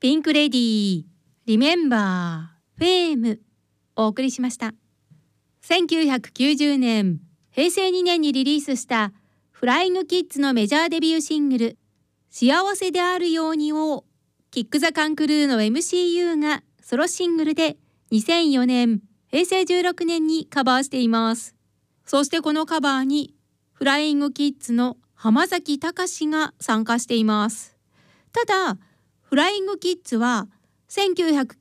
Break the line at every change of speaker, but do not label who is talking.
ピンクレディー、リメンバー、フェームお送りしました。1990年、平成2年にリリースしたフライングキッズのメジャーデビューシングル、幸せであるようにをキックザカンクルーの MCU がソロシングルで2004年、平成16年にカバーしています。そしてこのカバーにフライングキッズの浜崎隆が参加しています。ただ、フライングキッズは1990